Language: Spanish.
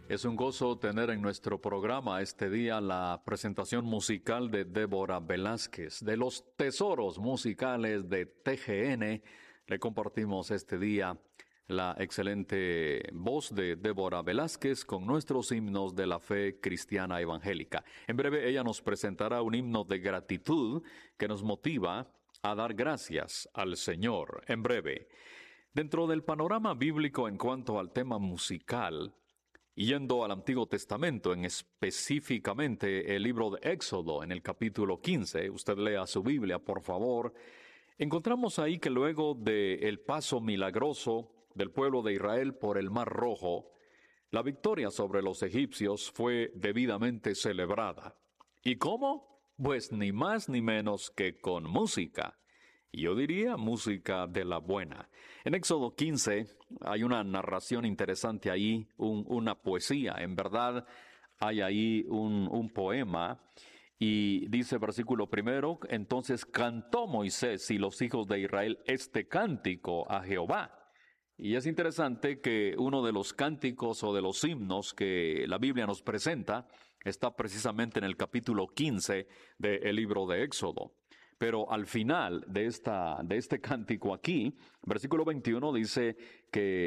Es un gozo tener en nuestro programa este día la presentación musical de Débora Velázquez. De los tesoros musicales de TGN, le compartimos este día la excelente voz de Débora Velázquez con nuestros himnos de la fe cristiana evangélica. En breve ella nos presentará un himno de gratitud que nos motiva a dar gracias al Señor. En breve, dentro del panorama bíblico en cuanto al tema musical, yendo al Antiguo Testamento, en específicamente el libro de Éxodo, en el capítulo 15, usted lea su Biblia, por favor, encontramos ahí que luego del paso milagroso del pueblo de Israel por el Mar Rojo, la victoria sobre los egipcios fue debidamente celebrada. ¿Y cómo? Pues ni más ni menos que con música. Y yo diría música de la buena. En Éxodo 15 hay una narración interesante ahí, una poesía. En verdad hay ahí un poema. Y dice versículo 1, entonces cantó Moisés y los hijos de Israel este cántico a Jehová. Y es interesante que uno de los cánticos o de los himnos que la Biblia nos presenta está precisamente en el capítulo 15 del libro de Éxodo. Pero al final de este cántico aquí, versículo 21 dice que